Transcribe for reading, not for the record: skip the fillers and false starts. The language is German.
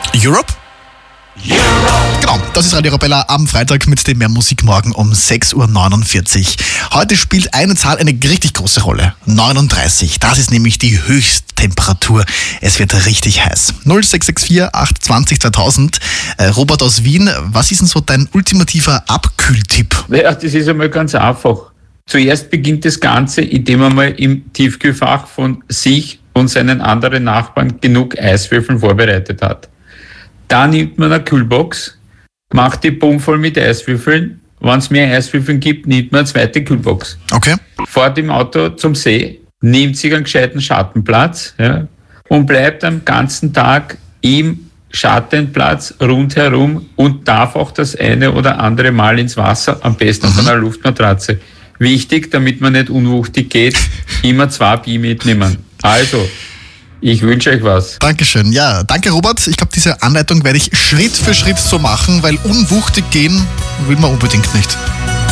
Europe? Genau, das ist Radio Arabella am Freitag mit dem Mehr Musik morgen um 6.49 Uhr. Heute spielt eine Zahl eine richtig große Rolle. 39. Das ist nämlich die Höchsttemperatur. Es wird richtig heiß. 0664 820 2000. Robert aus Wien, was ist denn so dein ultimativer Abkühltipp? Ja, das ist einmal ganz einfach. Zuerst beginnt das Ganze, indem man mal im Tiefkühlfach von sich und seinen anderen Nachbarn genug Eiswürfeln vorbereitet hat. Da nimmt man eine Kühlbox, macht die Bombe voll mit Eiswürfeln. Wenn es mehr Eiswürfeln gibt, nimmt man eine zweite Kühlbox. Okay. Fährt im Auto zum See, nimmt sich einen gescheiten Schattenplatz, ja, und bleibt am ganzen Tag im Schattenplatz rundherum und darf auch das eine oder andere Mal ins Wasser, am besten auf einer Luftmatratze. Wichtig, damit man nicht unwuchtig geht, immer 2 Bier mitnehmen. Also, ich wünsche euch was. Dankeschön. Ja, danke Robert. Ich glaube, diese Anleitung werde ich Schritt für Schritt so machen, weil unwuchtig gehen will man unbedingt nicht.